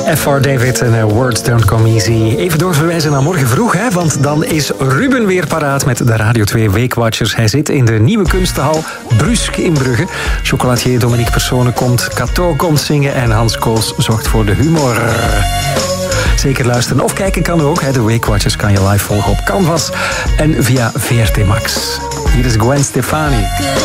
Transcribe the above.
F.R. David en Words Don't Come Easy. Even doorverwijzen naar morgen vroeg, hè, want dan is Ruben weer paraat met de Radio 2 Weekwatchers. Hij zit in de nieuwe kunstenhal Brusk in Brugge. Chocolatier Dominique Persone komt, Cato komt zingen en Hans Koos zorgt voor de humor. Zeker luisteren of kijken kan ook. Hè. De Weekwatchers kan je live volgen op Canvas en via VRT Max. Hier is Gwen Stefani.